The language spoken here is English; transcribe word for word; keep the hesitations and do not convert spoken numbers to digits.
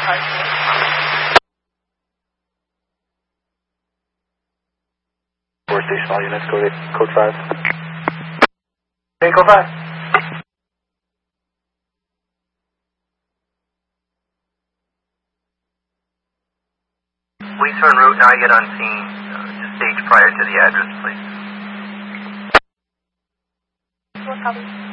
Four station, all units, code eight, code five. Hey, code five. Police are en route, now I get on scene. Uh, just stage prior to the address, please. What copy?